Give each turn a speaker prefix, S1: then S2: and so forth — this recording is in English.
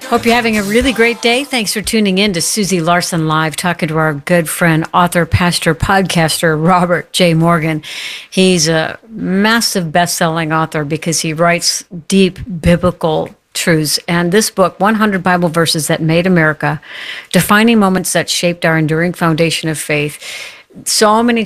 S1: Hope you're having a really great day. Thanks for tuning in to Susie Larson Live, talking to our good friend, author, pastor, podcaster, Robert J. Morgan. He's a massive best-selling author because he writes deep biblical truths. And this book, 100 Bible Verses That Made America, Defining Moments That Shaped Our Enduring Foundation of Faith. So many